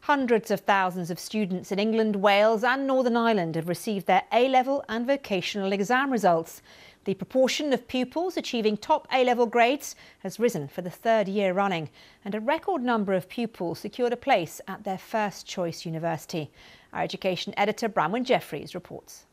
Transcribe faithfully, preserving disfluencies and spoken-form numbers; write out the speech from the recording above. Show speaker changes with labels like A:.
A: Hundreds of thousands of students in England, Wales and Northern Ireland have received their A-level and vocational exam results. The proportion of pupils achieving top A-level grades has risen for the third year running, and a record number of pupils secured a place at their first choice university. Our education editor Bramwyn Jeffries reports.